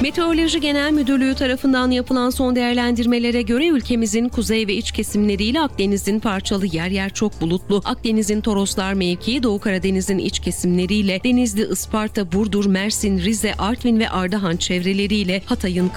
Meteoroloji Genel Müdürlüğü tarafından yapılan son değerlendirmelere göre ülkemizin kuzey ve iç kesimleriyle Akdeniz'in parçalı yer yer çok bulutlu. Akdeniz'in Toroslar mevkii, Doğu Karadeniz'in iç kesimleriyle Denizli, Isparta, Burdur, Mersin, Rize, Artvin ve Ardahan çevreleriyle Hatay'ın